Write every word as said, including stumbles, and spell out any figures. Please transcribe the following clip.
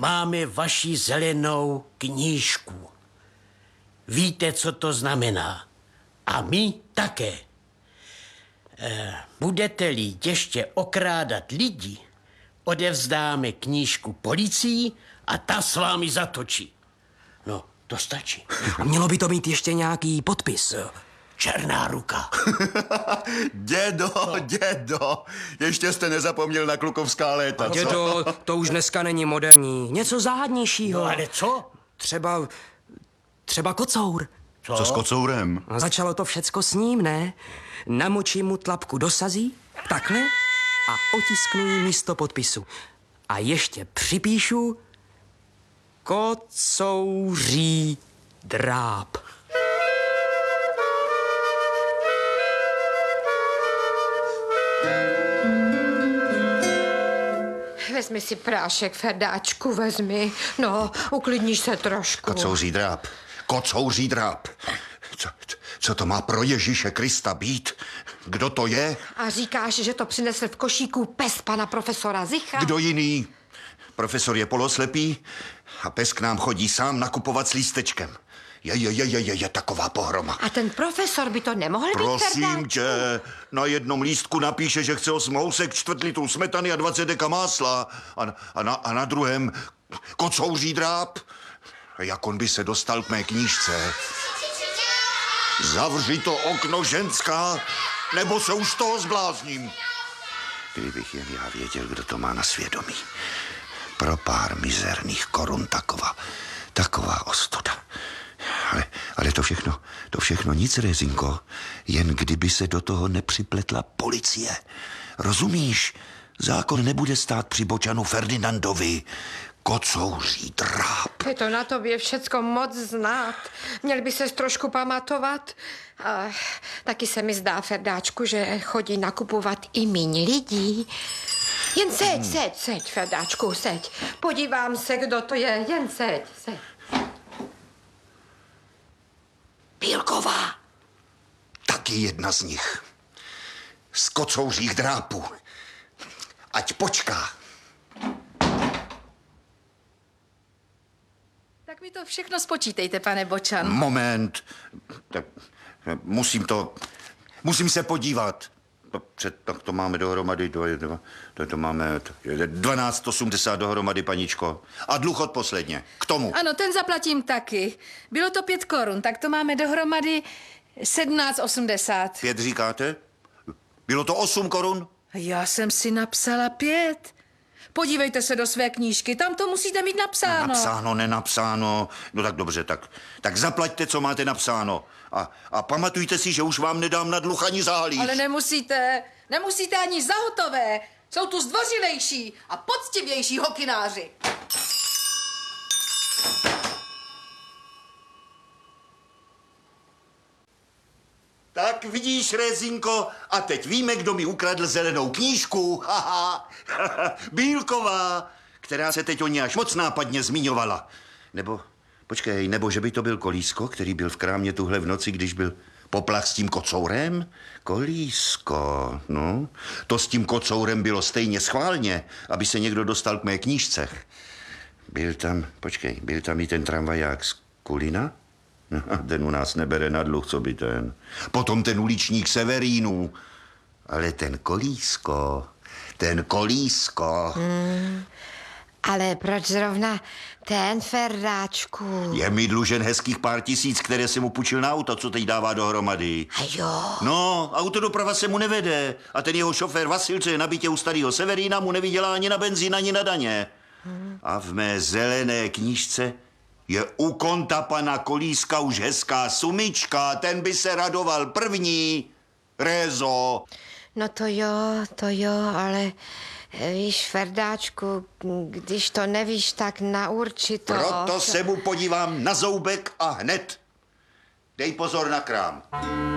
máme vaši zelenou knížku. Víte, co to znamená. A my také. E, budete-li ještě okrádat lidi, odevzdáme knížku policii a ta s vámi zatočí. No, to stačí. A mělo by to mít ještě nějaký podpis. Černá ruka. Dědo, no. dědo, ještě jste nezapomněl na klukovská léta, co? Dědo, to už dneska není moderní. Něco záhadnějšího. No ale co? Třeba, třeba kocour. Co? Co s kocourem? A začalo to všecko s ním, ne? Namočím mu tlapku do sazí, takhle, a otisknu jí místo podpisu. A ještě připíšu kocouří dráp. Vezmi si prášek, Ferdáčku, vezmi. No, uklidníš se trošku. Kocouří dráp. Kocouří dráp. Co, co to má pro Ježíše Krista být? Kdo to je? A říkáš, že to přinesl v košíku pes pana profesora Zicha? Kdo jiný? Profesor je poloslepý a pes k nám chodí sám nakupovat s lístečkem. Je, je, je, je, je taková pohroma. A ten profesor by to nemohl být, Prosím Ferdáčku? tě, na jednom lístku napíše, že chce osm housek, čtvrt litru smetany a dvacet deka másla. A, a, na, a na druhém kocouří dráp. Jak on by se dostal k mé knížce? Zavři to okno, ženská, nebo se už toho zblázním. Kdybych jen já věděl, kdo to má na svědomí. Pro pár mizerných korun taková, taková ostuda. Ale, ale to všechno, to všechno nic, Rezinko, jen kdyby se do toho nepřipletla policie. Rozumíš? Zákon nebude stát při Bočanu Ferdinandovi. Kocouří dráp. Je to na tobě všecko moc znát. Měl by ses trošku pamatovat. A taky se mi zdá, Ferdáčku, že chodí nakupovat i míň lidí. Jen seď, hmm. seď, seď, Ferdáčku, seď. Podívám se, kdo to je. Jen seď, seď. Bílková. Taky jedna z nich. Z kocouřích drápů. Ať počká. Tak mi to všechno spočítejte, pane Bočan. Moment. Tak, musím to... Musím se podívat. To, před, tak to máme dohromady... To, to, to máme dvanáct osmdesát dohromady, paničko. A dluh od posledně. K tomu. Ano, ten zaplatím taky. Bylo to pět korun, tak to máme dohromady sedmnáct osmdesát. Pět říkáte? Bylo to osm korun? Já jsem si napsala pět. Podívejte se do své knížky, tam to musíte mít napsáno. Napsáno, nenapsáno. No tak dobře, tak, tak zaplaťte, co máte napsáno. A, a pamatujte si, že už vám nedám na dluh ani za halíř. Ale nemusíte, nemusíte ani za hotové. Jsou tu zdvořilejší a poctivější hokynáři. Tak vidíš, Rezinko, a teď víme, kdo mi ukradl zelenou knížku. Haha. Bílková, která se teď o ní až moc nápadně zmiňovala. Nebo, počkej, nebo že by to byl Kolísko, který byl v krámě tuhle v noci, když byl poplach s tím kocourem? Kolísko, no. To s tím kocourem bylo stejně schválně, aby se někdo dostal k mé knížce. Byl tam, počkej, byl tam i ten tramvaják z Kulina? No, ten u nás nebere na dluh, co by ten. Potom ten uličník Severínů. Ale ten Kolísko, ten Kolísko. Hmm, ale proč zrovna ten, Ferdáčku? Je mi dlužen hezkých pár tisíc, které si mu půjčil na auto, co teď dává dohromady. A jo. No, autodoprava se mu nevede. A ten jeho šofér Vasil, co je na bytě u starého Severína, mu nevydělá ani na benzín, ani na daně. Hmm. A v mé zelené knížce je u konta pana Kolíska už hezká sumička, ten by se radoval první. Rézo. No to jo, to jo, ale víš, Ferdáčku, když to nevíš, tak na určito... Proto se mu podívám na zoubek a hned. Dej pozor na krám.